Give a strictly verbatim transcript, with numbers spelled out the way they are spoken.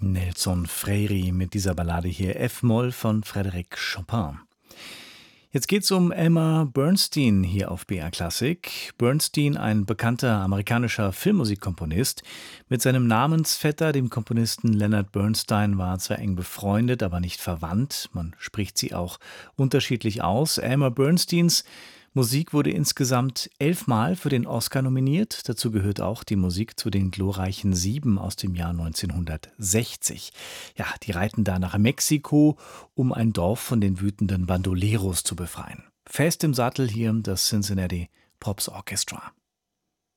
Nelson Freire mit dieser Ballade hier F-Moll von Frédéric Chopin. Jetzt geht's um Elmer Bernstein hier auf B R Klassik. Bernstein, ein bekannter amerikanischer Filmmusikkomponist. Mit seinem Namensvetter, dem Komponisten Leonard Bernstein, war er zwar eng befreundet, aber nicht verwandt. Man spricht sie auch unterschiedlich aus. Elmer Bernsteins Musik wurde insgesamt elfmal für den Oscar nominiert. Dazu gehört auch die Musik zu den glorreichen Sieben aus dem Jahr neunzehnhundertsechzig. Ja, die reiten da nach Mexiko, um ein Dorf von den wütenden Bandoleros zu befreien. Fest im Sattel hier das Cincinnati Pops Orchestra.